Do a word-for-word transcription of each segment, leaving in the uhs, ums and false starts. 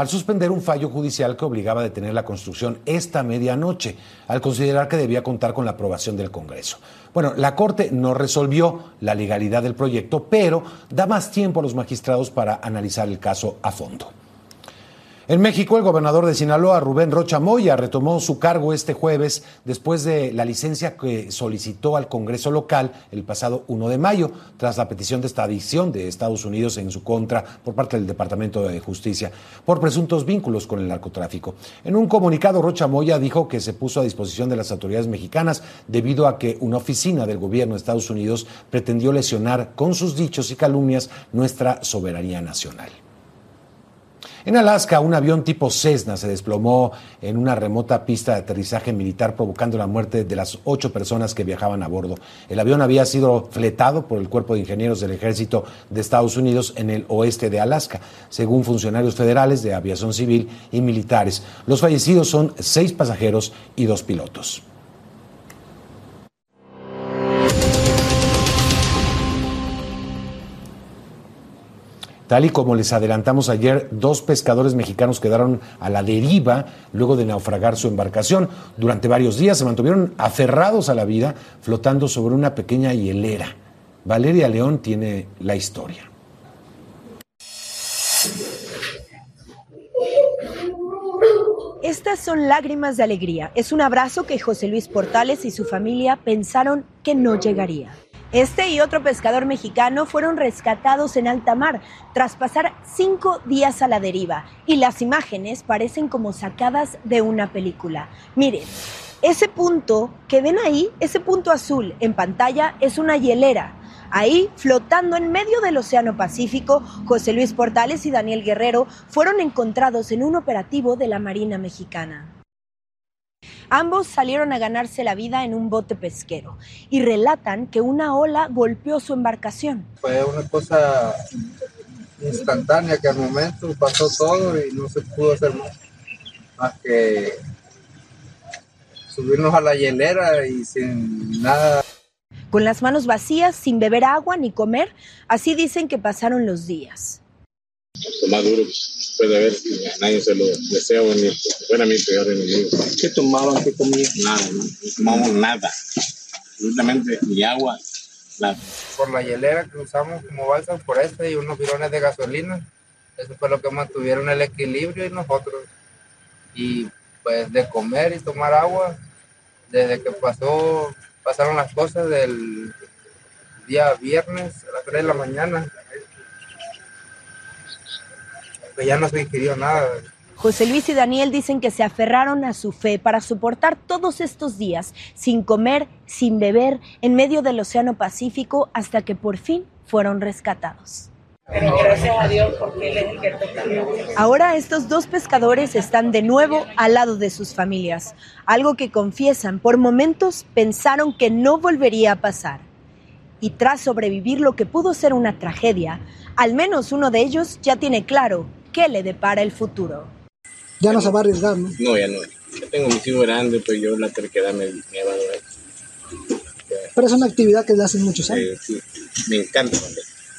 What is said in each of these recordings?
al suspender un fallo judicial que obligaba a detener la construcción esta medianoche, al considerar que debía contar con la aprobación del Congreso. Bueno, la Corte no resolvió la legalidad del proyecto, pero da más tiempo a los magistrados para analizar el caso a fondo. En México, el gobernador de Sinaloa, Rubén Rocha Moya, retomó su cargo este jueves después de la licencia que solicitó al Congreso local el pasado primero de mayo, tras la petición de extradición de Estados Unidos en su contra por parte del Departamento de Justicia por presuntos vínculos con el narcotráfico. En un comunicado, Rocha Moya dijo que se puso a disposición de las autoridades mexicanas debido a que una oficina del gobierno de Estados Unidos pretendió lesionar con sus dichos y calumnias nuestra soberanía nacional. En Alaska, un avión tipo Cessna se desplomó en una remota pista de aterrizaje militar, provocando la muerte de las ocho personas que viajaban a bordo. El avión había sido fletado por el Cuerpo de Ingenieros del Ejército de Estados Unidos en el oeste de Alaska, según funcionarios federales de aviación civil y militares. Los fallecidos son seis pasajeros y dos pilotos. Tal y como les adelantamos ayer, dos pescadores mexicanos quedaron a la deriva luego de naufragar su embarcación. Durante varios días se mantuvieron aferrados a la vida, flotando sobre una pequeña hielera. Valeria León tiene la historia. Estas son lágrimas de alegría. Es un abrazo que José Luis Portales y su familia pensaron que no llegaría. Este y otro pescador mexicano fueron rescatados en alta mar tras pasar cinco días a la deriva, y las imágenes parecen como sacadas de una película. Miren, ese punto que ven ahí, ese punto azul en pantalla, es una hielera. Ahí, flotando en medio del Océano Pacífico, José Luis Portales y Daniel Guerrero fueron encontrados en un operativo de la Marina Mexicana. Ambos salieron a ganarse la vida en un bote pesquero y relatan que una ola golpeó su embarcación. Fue una cosa instantánea que al momento pasó todo y no se pudo hacer más, más que subirnos a la hielera y sin nada. Con las manos vacías, sin beber agua ni comer, así dicen que pasaron los días. Lo más duro puede haber, a nadie se lo deseo, ni fuera mi peor enemigo. ¿Qué tomaban? ¿Qué comían? Nada, no, no tomamos nada, absolutamente ni agua, nada. Por la hielera que usamos como balsa por este y unos bidones de gasolina, eso fue lo que mantuvieron el equilibrio y nosotros. Y pues de comer y tomar agua, desde que pasó, pasaron las cosas del día viernes a las tres de la mañana, pues ya no se ingirió nada. José Luis y Daniel dicen que se aferraron a su fe para soportar todos estos días sin comer, sin beber, en medio del Océano Pacífico, hasta que por fin fueron rescatados. Pero gracias a Dios, porque Él es el que toca. Ahora estos dos pescadores están de nuevo al lado de sus familias, algo que confiesan, por momentos pensaron que no volvería a pasar. Y tras sobrevivir lo que pudo ser una tragedia, al menos uno de ellos ya tiene claro qué le depara el futuro. Ya no se va a arriesgar, ¿no? No, ya no. Yo tengo mis hijos grandes, pues yo la terquedad me, me va a dar. Pero es una actividad que le hacen muchos años. Eh, sí, me encanta. ¿Vale?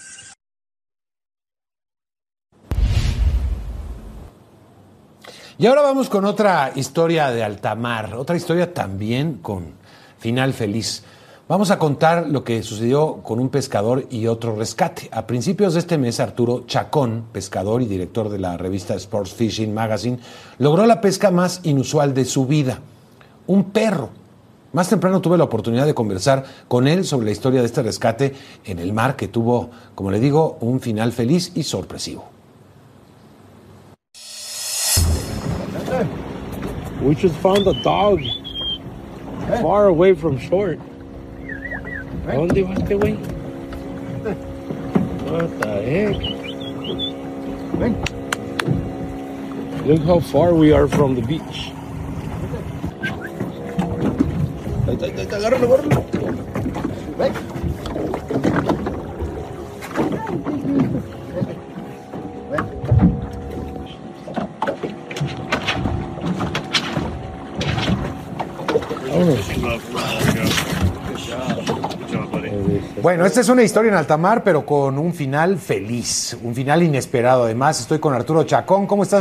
Y ahora vamos con otra historia de alta mar, otra historia también con final feliz. Vamos a contar lo que sucedió con un pescador y otro rescate. A principios de este mes, Arturo Chacón, pescador y director de la revista Sports Fishing Magazine, logró la pesca más inusual de su vida, un perro. Más temprano tuve la oportunidad de conversar con él sobre la historia de este rescate en el mar, que tuvo, como le digo, un final feliz y sorpresivo. We just found a dog far away from shore. ¿A dónde va este güey? What the heck? Ven. Look how far we are from the beach. Ahí está, ahí está, agárralo, agárralo. Ven. Bueno, esta es una historia en alta mar, pero con un final feliz, un final inesperado. Además, estoy con Arturo Chacón. ¿Cómo estás?